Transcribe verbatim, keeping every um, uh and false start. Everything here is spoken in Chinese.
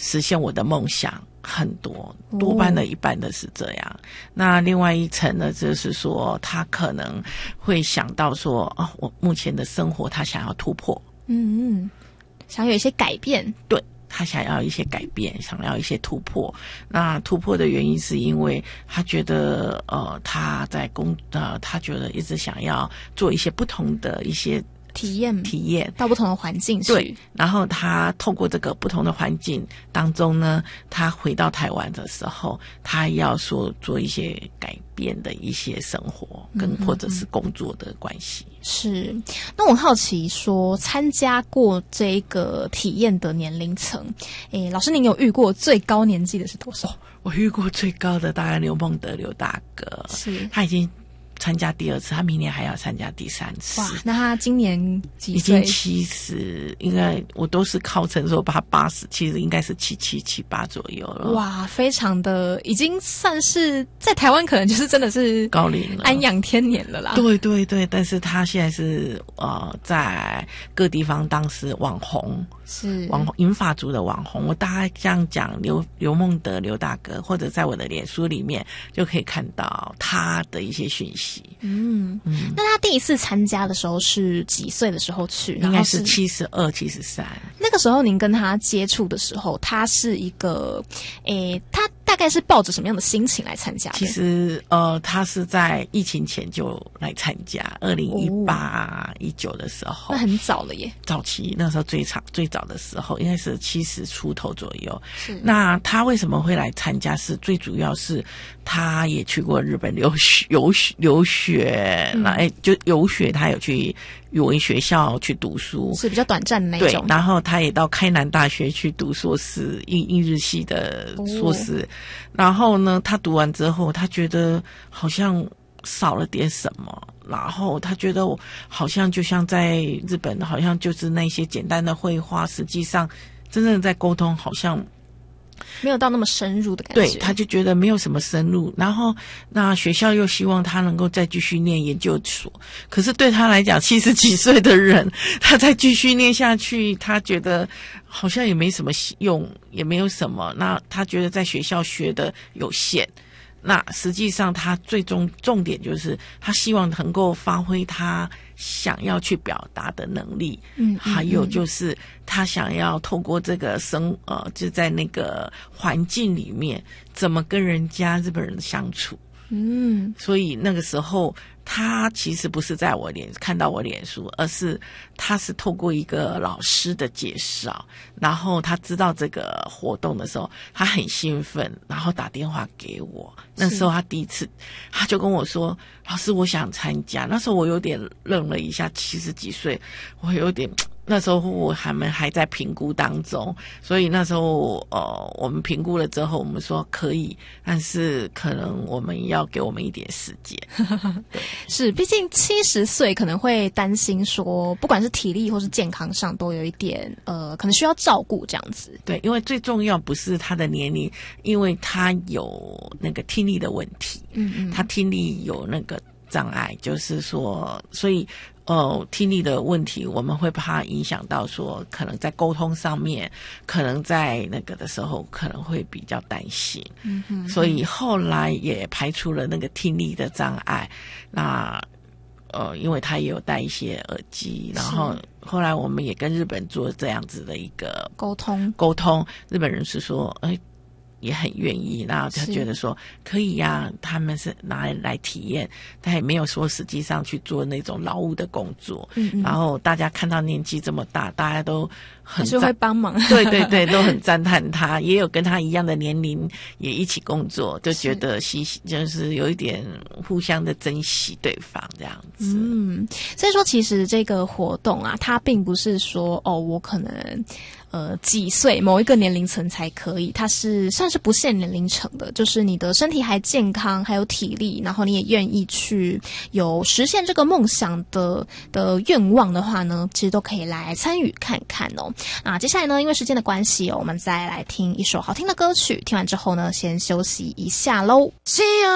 实现我的梦想很多，多半的一半的是这样。那另外一层呢，就是说他可能会想到说，哦，我目前的生活他想要突破， 嗯嗯，想有一些改变， 对。他想要一些改变，想要一些突破。那突破的原因是因为他觉得，呃，他在工，呃，他觉得一直想要做一些不同的一些体验， 体验到不同的环境去。 对，然后他透过这个不同的环境当中呢，他回到台湾的时候，他要说做一些改变的一些生活跟或者是工作的关系。 是，那我好奇说，参加过这个体验的年龄层，诶，老师您有遇过最高年纪的是多少？ 哦，我遇过最高的大概刘孟德刘大哥， 是他已经参加第二次，他明年还要参加第三次。 哇，那他今年几岁？ 已经七十，应该我都是靠称说把他八十，其实应该是七七七八左右了。 哇，非常的，已经算是在台湾可能就是真的是高龄了， 安养天年了啦。 对对对，但是他现在是呃在各地方当时网红， 是网红银发族的网红。我大概这样讲，刘刘孟德刘大哥，或者在我的脸书里面就可以看到他的一些讯息。 嗯嗯，那他第一次参加的时候是几岁的时候去？ 应该是七十二、七十三。 那个时候您跟他接触的时候，他是一个，诶，他大概是抱着什么样的心情来参加的？ 其实，呃，他是在疫情前就来参加，二零一八、一九的时候， 那很早了耶。 早期那时候最长最早的时候，应该是七十出头左右。是。那他为什么会来参加？是最主要是他也去过日本留学，游学留学，那、嗯、哎，就游学，他有去语文学校去读书， 是比较短暂的那种。 对，然后他也到开南大学去读硕士，英英日系的硕士。哦，然后呢，他读完之后，他觉得好像少了点什么，然后他觉得好像就像在日本，好像就是那些简单的绘画，实际上真正在沟通好像没有到那么深入的感觉。 对，他就觉得没有什么深入，然后那学校又希望他能够再继续念研究所，可是对他来讲，七十几岁的人，他再继续念下去，他觉得好像也没什么用，也没有什么，那他觉得在学校学的有限，那实际上他最终重点就是他希望能够发挥他想要去表达的能力，嗯，还有就是他想要透过这个生呃就在那个环境里面怎么跟人家日本人相处，嗯，所以那个时候他其实不是在我脸看到我脸书，而是他是透过一个老师的介绍，然后他知道这个活动的时候，他很兴奋，然后打电话给我。那时候他第一次，他就跟我说：“老师，我想参加。”那时候我有点愣了一下，七十几岁，我有点。那时候我还们还在评估当中，所以那时候呃，我们评估了之后，我们说可以，但是可能我们要给我们一点时间。对， 是，毕竟七十岁可能会担心说，不管是体力或是健康上都有一点呃，可能需要照顾这样子。 对，因为最重要不是他的年龄，因为他有那个听力的问题，嗯嗯，他听力有那个障碍，就是说，所以。呃，听力的问题，我们会怕影响到说，可能在沟通上面，可能在那个的时候，可能会比较担心。嗯哼，所以后来也排除了那个听力的障碍。那呃，因为他也有戴一些耳机，然后后来我们也跟日本做这样子的一个沟通沟通，日本人是说，哎。也很愿意，然后他觉得说可以呀、啊，他们是拿来来体验，他也没有说实际上去做那种劳务的工作。嗯嗯，然后大家看到年纪这么大，大家都很还是会帮忙， 对对对，都很赞叹他，也有跟他一样的年龄也一起工作，就觉得惜就是有一点互相的珍惜对方这样子。 嗯，所以说其实这个活动啊，它并不是说哦，我可能。呃，几岁某一个年龄层才可以，它是算是不限年龄层的，就是你的身体还健康，还有体力，然后你也愿意去有实现这个梦想的的愿望的话呢，其实都可以来参与看看哦。那接下来呢，因为时间的关系哦，我们再来听一首好听的歌曲，听完之后呢，先休息一下喽。